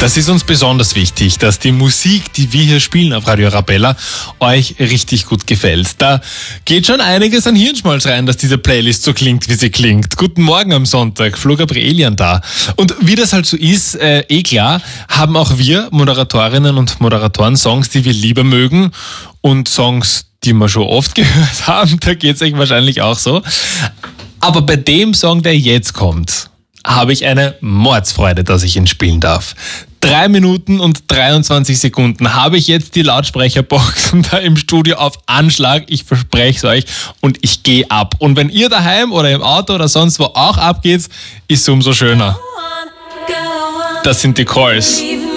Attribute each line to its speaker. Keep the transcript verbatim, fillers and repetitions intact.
Speaker 1: Das ist uns besonders wichtig, dass die Musik, die wir hier spielen auf Radio Arabella, euch richtig gut gefällt. Da geht schon einiges an Hirnschmalz rein, dass diese Playlist so klingt, wie sie klingt. Guten Morgen am Sonntag, Flo Gabrielian da. Und wie das halt so ist, äh, eh klar, haben auch wir Moderatorinnen und Moderatoren Songs, die wir lieber mögen und Songs, die wir schon oft gehört haben. Da geht's euch wahrscheinlich auch so. Aber bei dem Song, der jetzt kommt, habe ich eine Mordsfreude, dass ich ihn spielen darf. Drei Minuten und dreiundzwanzig Sekunden habe ich jetzt die Lautsprecherboxen da im Studio auf Anschlag. Ich verspreche es euch und ich gehe ab. Und wenn ihr daheim oder im Auto oder sonst wo auch abgeht, ist es umso schöner. Das sind die Calls.